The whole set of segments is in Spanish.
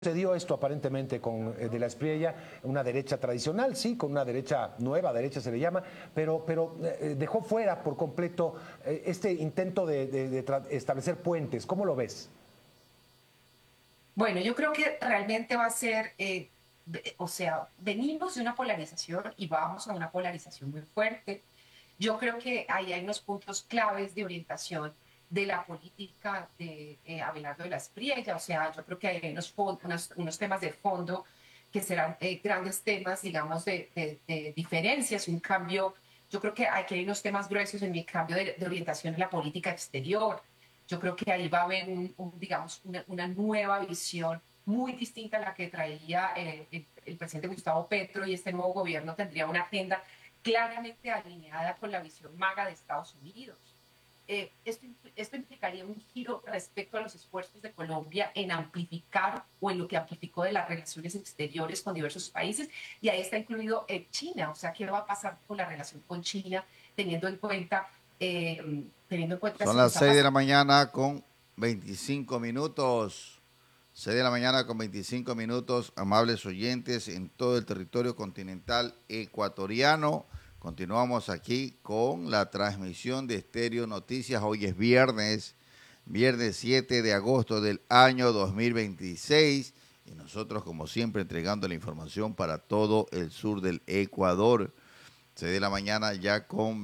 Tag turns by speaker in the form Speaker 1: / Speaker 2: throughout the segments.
Speaker 1: Se dio esto aparentemente con de la Espriella, una derecha tradicional, sí, con una derecha nueva, derecha se le llama, pero dejó fuera por completo este intento de establecer puentes. ¿Cómo lo ves?
Speaker 2: Bueno, yo creo que realmente va a ser, o sea, venimos de una polarización y vamos a una polarización muy fuerte. Yo creo que ahí hay unos puntos claves de orientación de la política de Abelardo de la Espriella. O sea, yo creo que hay unos temas de fondo que serán grandes temas, digamos, de diferencias, un cambio. Yo creo que hay unos temas gruesos en mi cambio de orientación en la política exterior. Yo creo que ahí va a haber, digamos, una nueva visión muy distinta a la que traía el presidente Gustavo Petro, y este nuevo gobierno tendría una agenda claramente alineada con la visión MAGA de Estados Unidos. Esto implicaría un giro respecto a los esfuerzos de Colombia en amplificar o en lo que amplificó de las relaciones exteriores con diversos países, y ahí está incluido China. O sea, ¿qué va a pasar con la relación con China teniendo en cuenta,
Speaker 3: Son
Speaker 2: esto que
Speaker 3: las
Speaker 2: está
Speaker 3: 6 de la
Speaker 2: pasando?
Speaker 3: mañana con 25 minutos. 6 de la mañana con 25 minutos, amables oyentes en todo el territorio continental ecuatoriano. Continuamos aquí con la transmisión de Estéreo Noticias. Hoy es viernes 7 de agosto del año 2026. Y nosotros, como siempre, entregando la información para todo el sur del Ecuador. 6 de la mañana ya con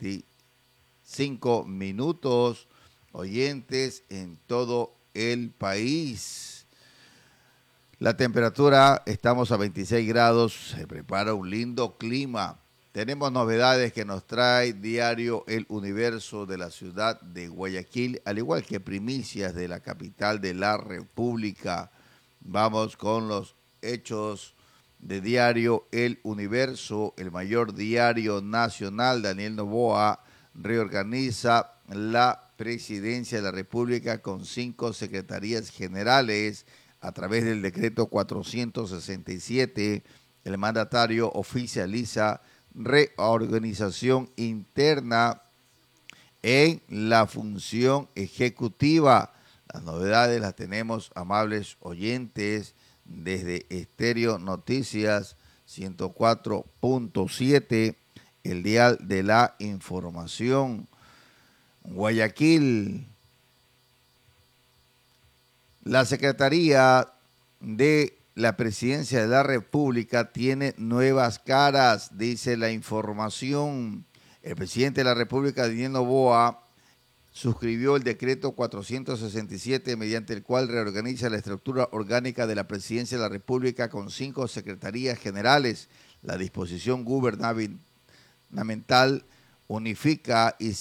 Speaker 3: 25 minutos, oyentes en todo el país. La temperatura, estamos a 26 grados, se prepara un lindo clima. Tenemos novedades que nos trae diario El Universo de la ciudad de Guayaquil, al igual que primicias de la capital de la República. Vamos con los hechos de diario El Universo, el mayor diario nacional. Daniel Noboa reorganiza la presidencia de la República con 5 secretarías generales. A través del decreto 467, el mandatario oficializa reorganización interna en la función ejecutiva. Las novedades las tenemos, amables oyentes, desde Estéreo Noticias 104.7, el dial de la información. Guayaquil, la Secretaría de la Presidencia de la República tiene nuevas caras, dice la información. El presidente de la República, Daniel Noboa, suscribió el decreto 467 mediante el cual reorganiza la estructura orgánica de la Presidencia de la República con 5 secretarías generales. La disposición gubernamental unifica y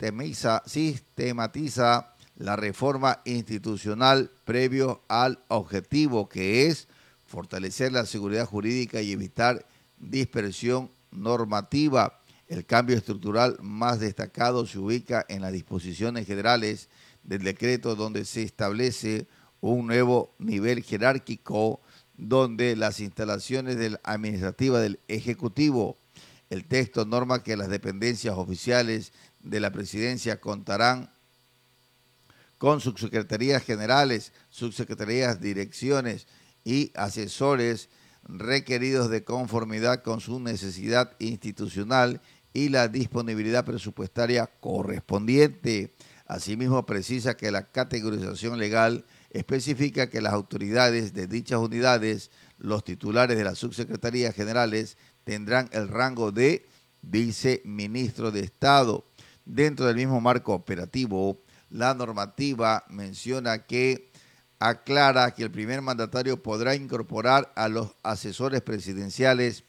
Speaker 3: sistematiza la reforma institucional previo al objetivo, que es fortalecer la seguridad jurídica y evitar dispersión normativa. El cambio estructural más destacado se ubica en las disposiciones generales del decreto, donde se establece un nuevo nivel jerárquico donde las instalaciones administrativas del Ejecutivo. El texto norma que las dependencias oficiales de la presidencia contarán con subsecretarías generales, subsecretarías, direcciones y asesores requeridos de conformidad con su necesidad institucional y la disponibilidad presupuestaria correspondiente. Asimismo, precisa que la categorización legal especifica que las autoridades de dichas unidades, los titulares de las subsecretarías generales, tendrán el rango de viceministro de Estado. Dentro del mismo marco operativo, la normativa menciona que aclara que el primer mandatario podrá incorporar a los asesores presidenciales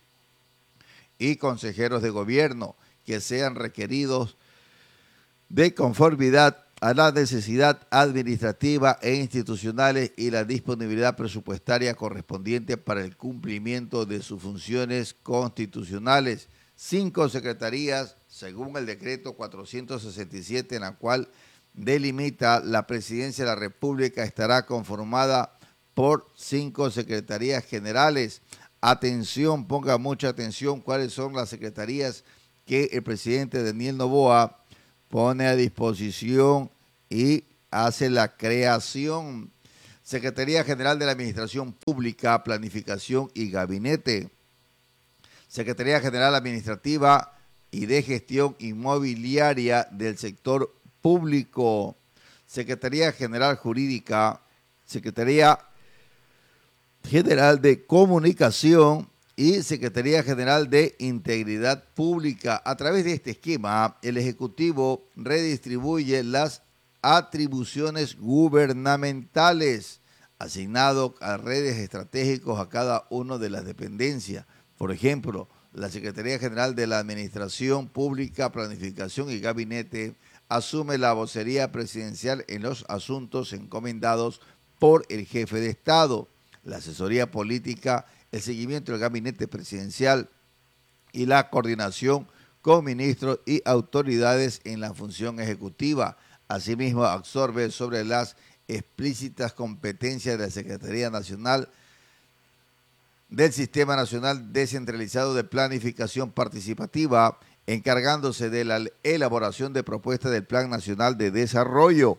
Speaker 3: y consejeros de gobierno que sean requeridos de conformidad a la necesidad administrativa e institucionales y la disponibilidad presupuestaria correspondiente para el cumplimiento de sus funciones constitucionales. 5 secretarías, según el decreto 467, en la cual delimita la presidencia de la República, estará conformada por 5 secretarías generales. Atención, ponga mucha atención cuáles son las secretarías que el presidente Daniel Noboa pone a disposición y hace la creación. Secretaría General de la Administración Pública, Planificación y Gabinete. Secretaría General Administrativa y de Gestión Inmobiliaria del Sector Público. Secretaría General Jurídica, Secretaría General de Comunicación y Secretaría General de Integridad Pública. A través de este esquema, el Ejecutivo redistribuye las atribuciones gubernamentales asignado a redes estratégicos a cada una de las dependencias. Por ejemplo, la Secretaría General de la Administración Pública, Planificación y Gabinete asume la vocería presidencial en los asuntos encomendados por el jefe de Estado, la asesoría política, el seguimiento del gabinete presidencial y la coordinación con ministros y autoridades en la función ejecutiva. Asimismo, absorbe sobre las explícitas competencias de la Secretaría Nacional del Sistema Nacional Descentralizado de Planificación Participativa, encargándose de la elaboración de propuestas del Plan Nacional de Desarrollo.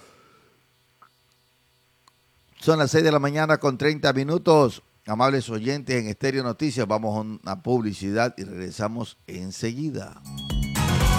Speaker 3: Son las 6 de la mañana con 30 minutos. Amables oyentes en Estéreo Noticias, vamos a una publicidad y regresamos enseguida.